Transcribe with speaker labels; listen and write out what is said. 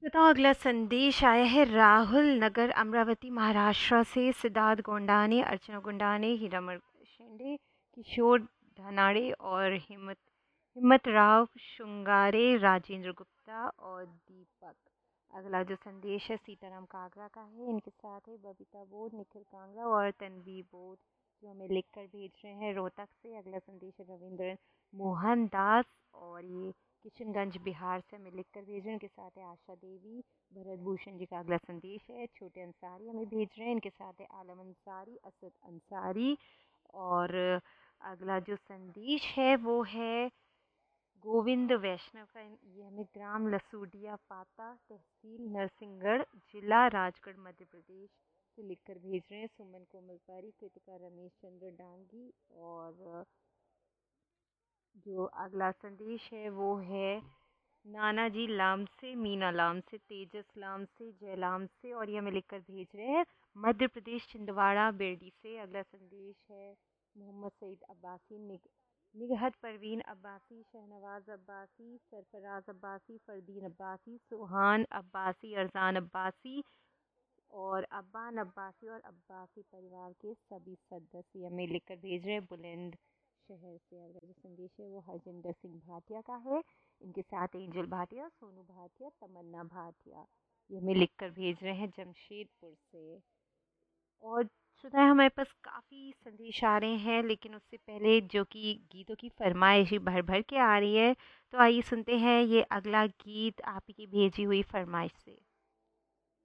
Speaker 1: बताओ, अगला संदेश आया है राहुल नगर अमरावती महाराष्ट्र से। सिद्धार्थ गोंडाने, अर्चना गोंडाने, हीरामण शेंडे, किशोर धनाड़े और हिम्मत हिम्मत राव शुंगारे, राजेंद्र गुप्ता और दीपक। अगला जो संदेश है सीताराम कागरा का है। इनके साथ है बबीता बोध, निखिल कांगड़ा और तन्वी बोध, जो हमें लिख कर भेज रहे हैं रोहतक से। अगला संदेश है रविंद्र मोहन दास, और ये किशनगंज बिहार से हमें लिख कर भेज रहे हैं। इनके साथ है आशा देवी। भरत भूषण जी का अगला संदेश है। छोटे अंसारी हमें भेज रहे हैं। इनके साथ है आलम अंसारी, असद अंसारी। और अगला जो संदेश है वो है गोविंद वैष्णव का। ये हमें ग्राम लसूडिया पाता, तहसील नरसिंहगढ़, जिला राजगढ़, मध्य प्रदेश से लिखकर भेज रहे हैं। सुमन कोमल पारी, कृतिका रमेश चंद्र डांगी। और जो अगला संदेश है वो है नानाजी लाम से, मीना लाम से, तेजस लाम से, जयलाम से, और ये हमें लिखकर भेज रहे हैं मध्य प्रदेश, छिंदवाड़ा बेरडी से। अगला संदेश है मोहम्मद सईद अब्बासी, निगहत परवीन अब्बासी, शहनवाज अब्बासी, सरफराज अब्बासी, फरदीन अब्बासी, सुहान अब्बासी, अरजान अब्बासी और अब्बान अब्बासी और अब्बासी परिवार के सभी सदस्य हमें लिखकर भेज रहे हैं बुलंद शहर से। अगला जो संदेश है वो हरजिंदर सिंह भाटिया का है। इनके साथ एंजल भाटिया, सोनू भाटिया, तमन्ना भाटिया, ये हमें लिखकर भेज रहे हैं जमशेदपुर से। और सुना है हमारे पास काफ़ी संदेश आ रहे हैं, लेकिन उससे पहले जो कि गीतों की फरमाइश ही भर भर के आ रही है, तो आइए सुनते हैं ये अगला गीत आप ही की भेजी हुई फरमाइश से।